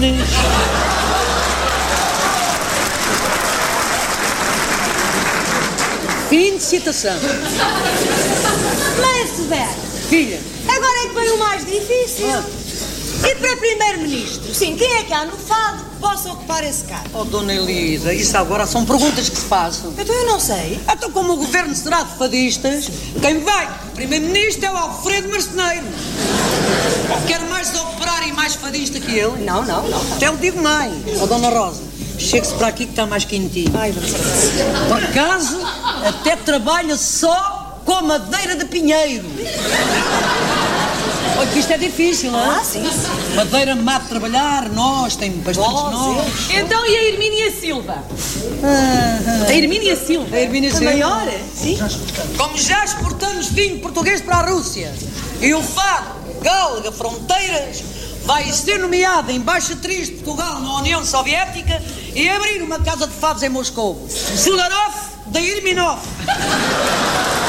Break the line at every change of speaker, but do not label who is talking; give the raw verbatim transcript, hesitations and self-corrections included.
Nunes. Fim de citação.
Mãe Severa,
Filha.
agora é que vem o mais difícil.
Ah.
E para primeiro-ministro? Sim, quem é que há no fado que possa ocupar esse cargo?
Oh, Dona Elisa, isso agora são perguntas que se fazem.
Então eu não sei.
Então, como o governo será de fadistas, quem vai? O primeiro-ministro é o Alfredo Marceneiro. Quer mais operário e mais fadista que ele?
Não, não, não.
Até eu digo mais. Ó, Dona Rosa, chegue-se para aqui que está mais quentinho.
Ai, vamos ver.
Por acaso, até trabalha só com madeira de pinheiro. Olha que isto é difícil, não é?
Ah, sim.
Madeira mata trabalhar, nós, tem bastantes
Nós,
nós.
Então, e a Hermínia Silva?
Ah,
A Hermínia Silva?
a Hermínia
A
Silva.
maior? Sim.
Como já exportamos vinho português para a Rússia e o fado galga fronteiras, vai ser nomeada embaixatriz de Portugal na União Soviética e abrir uma casa de fados em Moscou. Sularov da Irminov.